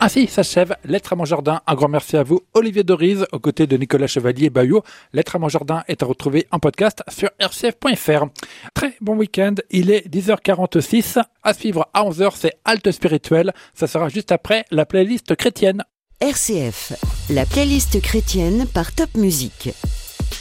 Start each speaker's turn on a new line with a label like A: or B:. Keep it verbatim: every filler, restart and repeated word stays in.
A: Ainsi s'achève Lettres à mon jardin. Un grand merci à vous, Olivier Doriz, aux côtés de Nicolas Chevalier-Bayot. Lettres à mon jardin est à retrouver en podcast sur r c f point f r. Très bon week-end, il est dix heures quarante-six. À suivre à onze heures, c'est Halte Spirituelle. Ça sera juste après la playlist chrétienne.
B: R C F, la playlist chrétienne par Top Music.